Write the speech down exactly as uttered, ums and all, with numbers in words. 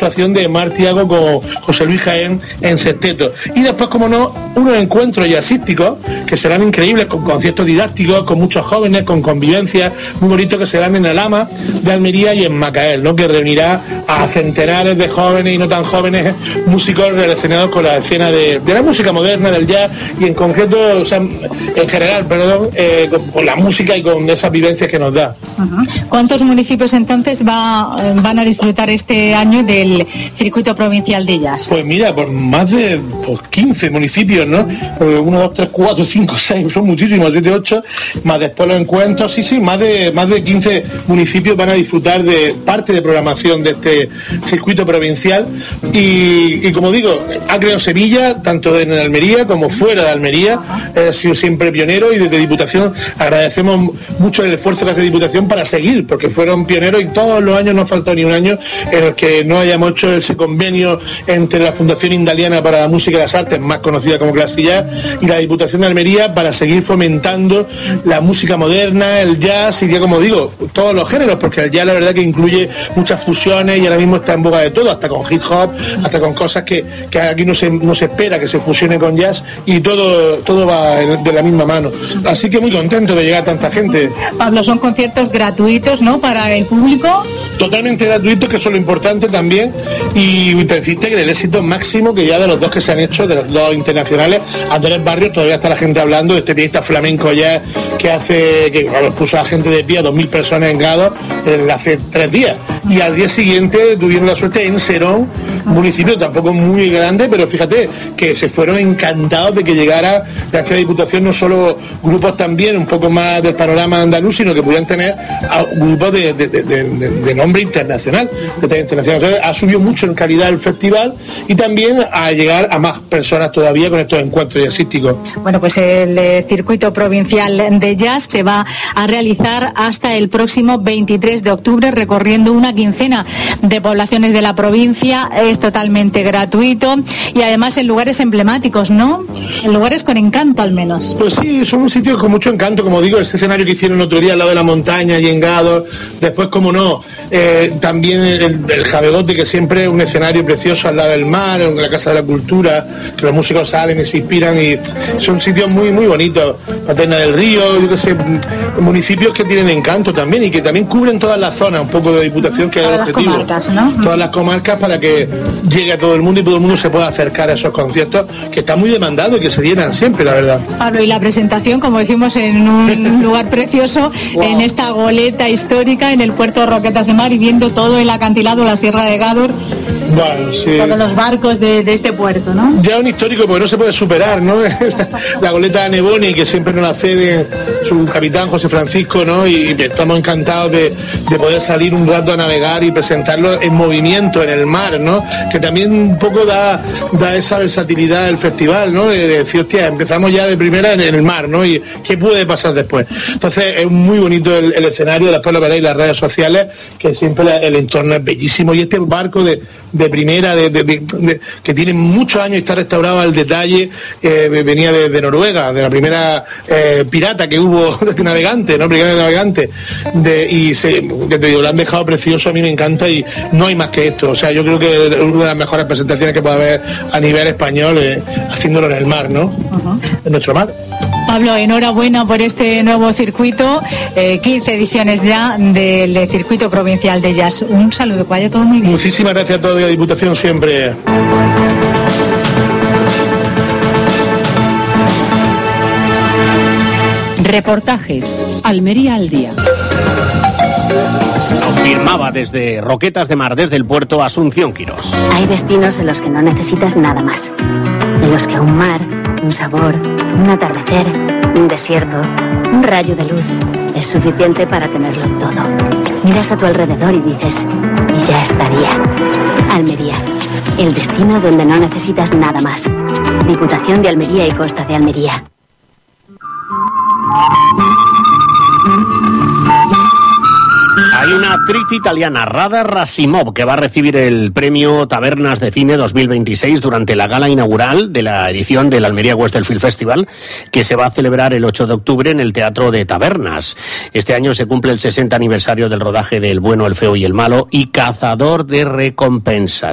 actuación de Mar Tiago con José Luis Jaén en sexteto. Y después, como no, unos encuentros jazzísticos que serán increíbles, con conciertos didácticos, con muchos jóvenes, con convivencias muy bonitos que serán en el Ama de Almería y en Macael, ¿no? Que reunirá a centenares de jóvenes y no tan jóvenes músicos relacionados con la escena de, de la música moderna, del jazz y en concreto, o sea, en general, perdón, eh, con, con la música y con esas vivencias que nos da. Uh-huh. ¿Cuántos municipios entonces va, van a disfrutar este año del circuito provincial de jazz? Pues mira, por más de pues, quince municipios, ¿no? uno, dos, tres, cuatro, cinco, seis, son muchísimos, siete, ocho, más después los encuentros, sí, sí, más de más de quince municipios van a disfrutar de parte de programación de este circuito provincial y, y como digo, ha creado Sevilla, tanto en Almería como fuera de Almería, ha sido siempre pionero y desde Diputación agradecemos mucho el esfuerzo que hace Diputación para seguir, porque fueron pioneros y todos los años no ha faltado ni un año en el que no hayamos hecho ese convenio entre la Fundación Indaliana para la Música y las Artes, más conocida como Clasilla, y la Diputación de Almería para seguir fomentando la música moderna, el jazz y ya como digo, todos los géneros, porque el jazz la verdad que incluye muchas fusiones y ahora mismo está en boga de todo, hasta con hip hop, hasta con cosas que, que aquí no se, no se espera que se fusione con jazz y todo, todo va de la misma mano. Así que muy contento de llegar a tanta gente. Pablo, son conciertos gratuitos, ¿no?, para el público. Totalmente gratuitos, que eso es lo importante también, y decirte que el éxito máximo que ya de los dos que se han hecho, de los dos internacionales, Andrés Barrios, todavía está la gente hablando de este pianista flamenco ya que hace, que bueno, puso a la gente de pie, a dos mil personas en Gado eh, hace tres días, y al día siguiente tuvieron la suerte en Serón, un municipio tampoco muy grande, pero fíjate que se fueron encantados de que llegara, gracias a la Diputación, no solo grupos también un poco más del panorama andaluz, sino que pudieran tener a grupos de, de, de, de, de nombre internacional, de internacional. Entonces, ha subido mucho en calidad el festival y también a llegar a más personas todavía con estos encuentros jazzísticos. Bueno, pues el eh, circuito provincial de jazz se va a realizar hasta el próximo veintitrés de octubre, recorriendo una quincena de poblaciones de la provincia. Es totalmente gratuito y además en lugares emblemáticos, ¿no? En lugares con encanto, al menos. Pues sí, son sitios con mucho encanto, como digo, este escenario que hicieron otro día al lado de la montaña y en Gado. Después, como no, eh, también el, el Jabegote, que siempre es un escenario precioso al lado del mar, en la Casa de la Cultura, que los músicos salen y se inspiran, y son sitios muy muy bonitos. Paterna del Río, yo qué sé, municipios que tienen encanto también y que también cubren todas las zonas, un poco de Diputación, que es el objetivo. Comarcas, ¿no? Todas las comarcas, para que llegue a todo el mundo y todo el mundo se pueda acercar a esos conciertos que están muy demandados y que se llenan siempre, la verdad. Pablo, y la presentación, como decimos, en un lugar precioso, wow, en esta goleta histórica en el puerto de Roquetas de Mar y viendo todo el acantilado, la Sierra de Gádor. Bueno, sí. Todos los barcos de, de este puerto, ¿no? Ya un histórico porque no se puede superar, ¿no? La goleta de Neboni, que siempre nos la cede su capitán José Francisco, ¿no? Y, y estamos encantados de, de poder salir un rato a navegar y presentarlo en movimiento, en el mar, ¿no? Que también un poco da, da esa versatilidad del festival, ¿no? De, de decir, hostia, empezamos ya de primera en, en el mar, ¿no? Y ¿qué puede pasar después? Entonces es muy bonito el, el escenario, después lo veréis en las redes sociales, que siempre la, el entorno es bellísimo, y este barco de, de primera, de, de, de, de, que tiene muchos años y está restaurado al detalle, eh, venía de, de Noruega, de la primera eh, pirata que hubo, navegante, ¿no? Primera navegante, de, y se, que te digo, lo han dejado precioso, a mí me encanta y no hay más que esto. O sea, yo creo que es una de las mejores presentaciones que puede haber a nivel español, eh, haciéndolo en el mar, ¿no? Uh-huh. En nuestro mar. Pablo, enhorabuena por este nuevo circuito, eh, quince ediciones ya del circuito provincial de jazz. Un saludo, que vaya todo muy bien. Muchísimas gracias a toda la Diputación siempre. Reportajes. Almería al día. Firmaba desde Roquetas de Mar, desde el puerto, Asunción Quirós. Hay destinos en los que no necesitas nada más. En los que un mar, un sabor, un atardecer, un desierto, un rayo de luz es suficiente para tenerlo todo. Miras a tu alrededor y dices, y ya estaría. Almería, el destino donde no necesitas nada más. Diputación de Almería y Costa de Almería. Hay una actriz italiana, Rada Rasimov, que va a recibir el premio Tabernas de Cine dos mil veintiséis durante la gala inaugural de la edición del Almería Western Film Festival, que se va a celebrar el ocho de octubre en el Teatro de Tabernas. Este año se cumple el sesenta aniversario del rodaje de El bueno, el feo y el malo y Cazador de recompensas.